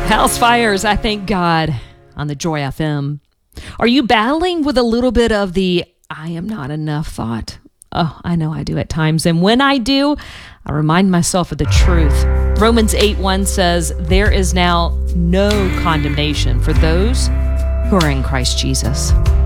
House fires, I thank God, on the Joy FM. Are you battling with a little bit of the I am not enough thought? Oh, I know I do at times. And when I do, I remind myself of the truth. Romans 8:1 says, there is now no condemnation for those who are in Christ Jesus.